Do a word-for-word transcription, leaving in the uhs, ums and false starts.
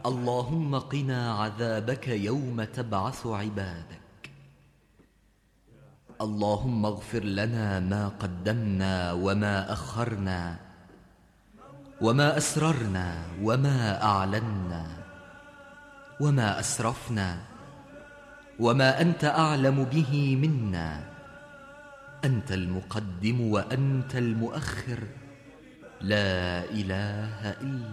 اللهم قنا عذابك يوم تبعث عبادك. اللهم اغفر لنا ما قدمنا وما أخرنا وما أسررنا وما أعلنا وما أسرفنا وما أنت أعلم به منا. أنت المقدم وأنت المؤخر، لا إله إلا